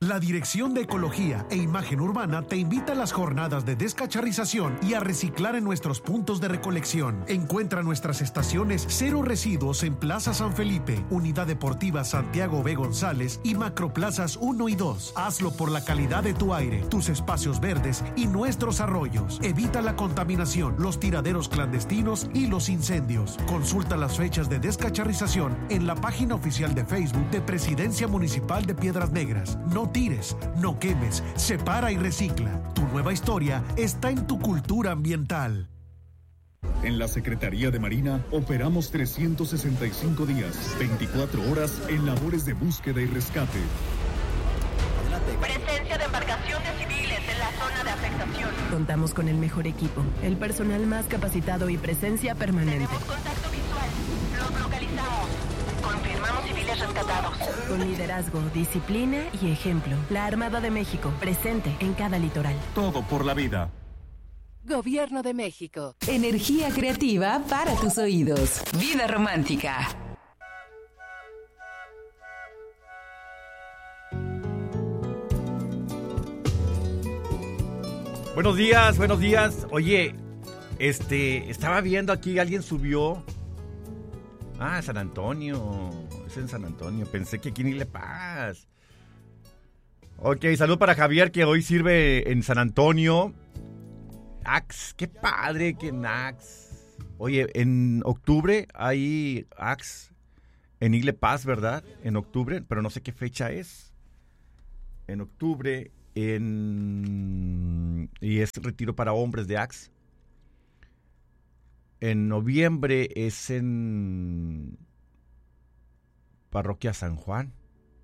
La Dirección de Ecología e Imagen Urbana te invita a las jornadas de descacharrización y a reciclar en nuestros puntos de recolección. Encuentra nuestras estaciones Cero Residuos en Plaza San Felipe, Unidad Deportiva Santiago B. González y Macroplazas 1 y 2. Hazlo por la calidad de tu aire, tus espacios verdes y nuestros arroyos. Evita la contaminación, los tiraderos clandestinos y los incendios. Consulta las fechas de descacharrización en la página oficial de Facebook de Presidencia Municipal de Piedras Negras. No tires, no quemes, separa y recicla. Tu nueva historia está en tu cultura ambiental. En la Secretaría de Marina operamos 365 días, 24 horas en labores de búsqueda y rescate. Presencia de embarcaciones civiles en la zona de afectación. Contamos con el mejor equipo, el personal más capacitado y presencia permanente. Tenemos contacto visual. Los localizamos. Confirmamos civiles rescatados. Con liderazgo, disciplina y ejemplo. La Armada de México, presente en cada litoral. Todo por la vida. Gobierno de México. Energía creativa para tus oídos. Vida romántica. Buenos días, buenos días. Oye, estaba viendo aquí, alguien subió. San Antonio. Es en San Antonio. Pensé que aquí en Ile Paz. Ok, salud para Javier, que hoy sirve en San Antonio. Axe, qué padre que en Axe. Oye, en octubre hay Axe en Ile Paz, ¿verdad? En octubre, pero no sé qué fecha es. En octubre, y es retiro para hombres de Axe. En noviembre es en Parroquia San Juan,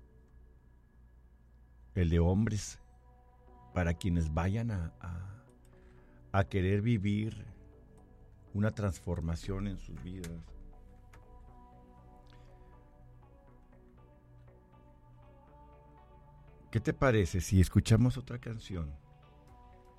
el de hombres, para quienes vayan a querer vivir una transformación en sus vidas. ¿Qué te parece si escuchamos otra canción?